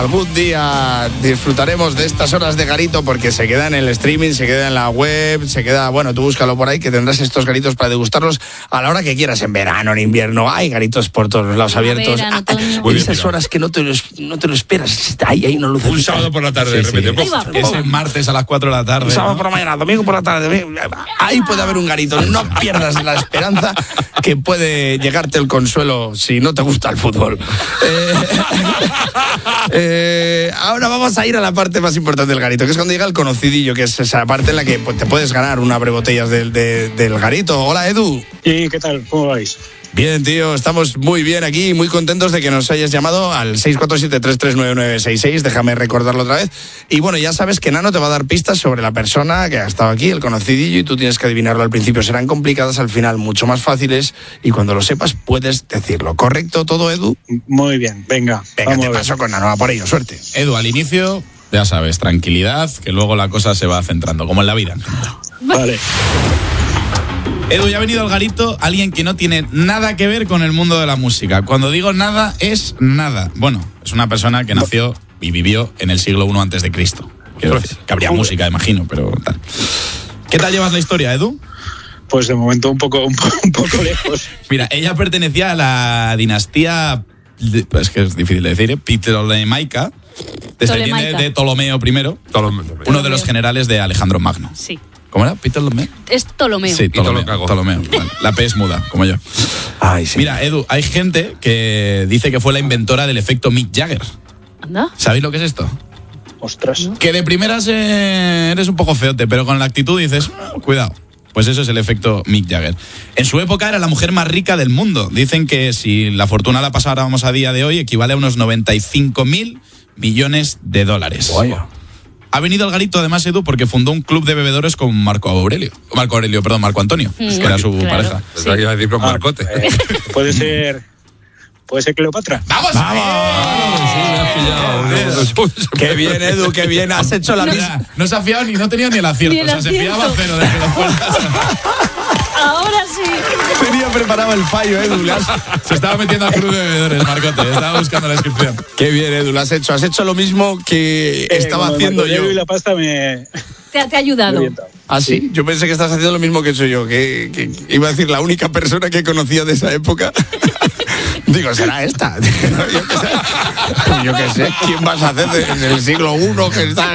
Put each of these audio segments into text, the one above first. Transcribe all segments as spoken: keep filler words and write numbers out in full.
algún día disfrutaremos de estas horas de garito porque se queda en el streaming, se queda en la web, se queda, bueno, tú búscalo por ahí que tendrás estos garitos para degustarlos a la hora que quieras, en verano, en invierno. Hay garitos por todos los lados abiertos. Verano, en esas horas que no te lo, no te lo esperas. Ahí hay una luz. Un sábado por la tarde, sí, de repente. Sí. Ese martes a las cuatro de la tarde. Un sábado ¿no? por la mañana, domingo por la tarde. Ahí puede haber un garito. No pierdas la esperanza que puede llegarte el consuelo si no te gusta el fútbol. Eh, eh, ahora vamos a ir a la parte más importante del garito, que es cuando llega el conocidillo, que es esa parte en la que pues, te puedes ganar una brebotellas del, de, del garito. Hola, Edu. ¿Y qué tal? ¿Cómo vais? Bien, tío, estamos muy bien aquí, muy contentos de que nos hayas llamado al seis cuatro siete, tres tres nueve nueve seis seis, déjame recordarlo otra vez. Y bueno, ya sabes que Nano te va a dar pistas sobre la persona que ha estado aquí, el conocidillo, y tú tienes que adivinarlo al principio. Serán complicadas, al final mucho más fáciles, y cuando lo sepas puedes decirlo. ¿Correcto todo, Edu? Muy bien, venga. Venga, te paso con Nano, a por ello, suerte. Edu, al inicio, ya sabes, tranquilidad, que luego la cosa se va centrando, como en la vida. Vale. Edu, ya ha venido al garito alguien que no tiene nada que ver con el mundo de la música. Cuando digo nada, es nada. Bueno, es una persona que nació y vivió en el siglo primero antes de Cristo. Quiero decir, que habría música, imagino, pero tal. ¿Qué tal llevas la historia, Edu? Pues de momento un poco, un poco, un poco lejos. Mira, ella pertenecía a la dinastía, es que es difícil de decir, ¿eh? Ptolemaica, descendiente de Ptolomeo primero, uno de los generales de Alejandro Magno. Sí. ¿Cómo era? ¿Ptolomeo? Es Ptolomeo. Sí, Ptolomeo. Ptolomeo. Vale. La P es muda, como yo. Ay, sí. Mira, Edu, hay gente que dice que fue la inventora del efecto Mick Jagger. ¿Anda? ¿Sabéis lo que es esto? Ostras. Que de primeras eh, eres un poco feote, pero con la actitud dices, oh, cuidado. Pues eso es el efecto Mick Jagger. En su época era la mujer más rica del mundo. Dicen que si la fortuna la pasáramos a día de hoy, equivale a unos noventa y cinco mil millones de dólares. Vaya. Ha venido al garito, además, Edu, porque fundó un club de bebedores con Marco Aurelio. Marco Aurelio, perdón, Marco Antonio, mm, que era su claro, pareja. sí. Iba a decir con Marcote. Eh, puede ser. Puede ser Cleopatra. ¡Vamos! ¡Vamos! Sí, me has pillado. Qué bien, Edu, qué bien. Has hecho la misma. No se ha fiado ni no tenía ni el acierto. Ni el o sea, se acierto. fiaba cero de que lo fueras. Ahora sí. Tenía preparado el fallo, Edu. Le has- Se estaba metiendo al club de bebedores, Marcote. Estaba buscando la inscripción. Qué bien, Edu, lo has hecho. Has hecho lo mismo que estaba Como haciendo Marco yo. Aurelio y la pasta me. Te, te ha ayudado. me he orientado. ¿Ah, sí? Yo pensé que estás haciendo lo mismo que he hecho yo, que, que iba a decir la única persona que conocía de esa época. Digo, será esta. Yo qué sé, yo qué sé, ¿quién vas a hacer en el siglo primero que está?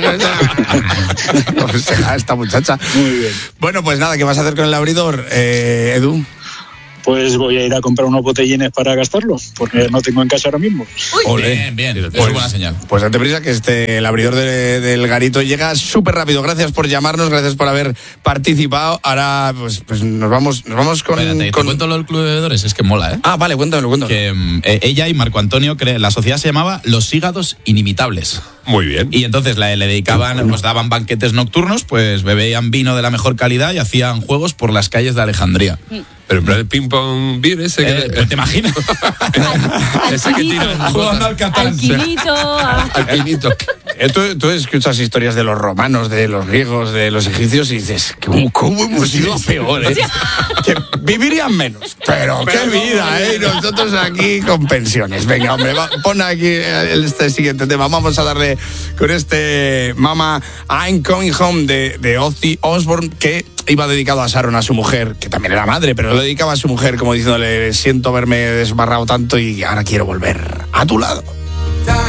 No, será esta muchacha. Muy bien. Bueno, pues nada, ¿qué vas a hacer con el abridor, eh, Edu? Pues voy a ir a comprar unos botellines para gastarlo, porque no tengo en casa ahora mismo. Olé. Bien, bien. Eso Pues- es buena señal. Pues date prisa que este, el abridor de- del garito llega súper rápido. Gracias por llamarnos, gracias por haber participado. Ahora pues, pues nos vamos nos vamos con... Espérate, con... te cuento lo del club de bebedores, es que mola, ¿eh? Ah, vale, cuéntamelo, cuéntamelo. Que mm, eh, ella y Marco Antonio, cre- la sociedad se llamaba Los Hígados Inimitables. Muy bien. Y entonces la, le dedicaban, pues daban banquetes nocturnos, pues bebían vino de la mejor calidad y hacían juegos por las calles de Alejandría. Pero en plan el ping-pong beer ese que... Eh, pues te imaginas. ese que tira Jugando al Catán. Alquilito. a- al pinito. Eh, tú, tú escuchas historias de los romanos, de los griegos, de los egipcios y dices, ¿cómo, cómo hemos ido a peor, eh? Que vivirían menos. Pero qué vida, ¿eh? Y nosotros aquí con pensiones. Venga, hombre, va, pon aquí el- este siguiente tema. Vamos a darle con este Mama I'm Coming Home de, de Ozzy Osbourne, que iba dedicado a Sharon, a su mujer, que también era madre, pero lo dedicaba a su mujer como diciéndole, siento haberme desbarrado tanto y ahora quiero volver a tu lado.